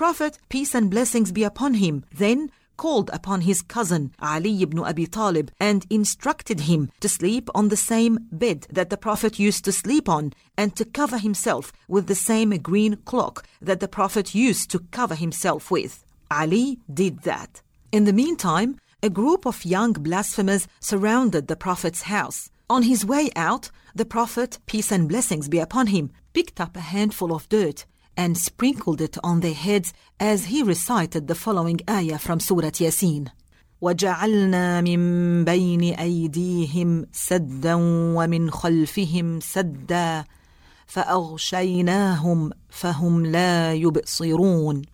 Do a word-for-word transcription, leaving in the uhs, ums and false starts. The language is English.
Prophet, peace and blessings be upon him, then called upon his cousin Ali ibn Abi Talib and instructed him to sleep on the same bed that the Prophet used to sleep on and to cover himself with the same green cloak that the Prophet used to cover himself with. Ali did that. In the meantime, a group of young blasphemers surrounded the Prophet's house. On his way out, the Prophet, peace and blessings be upon him, picked up a handful of dirt and sprinkled it on their heads as he recited the following ayah from Surah Yasin. وَجَعَلْنَا مِن بَيْنِ أَيْدِيهِمْ سَدًّا وَمِنْ خَلْفِهِمْ سَدًّا فَأَغْشَيْنَاهُمْ فَهُمْ لَا يُبْصِرُونَ.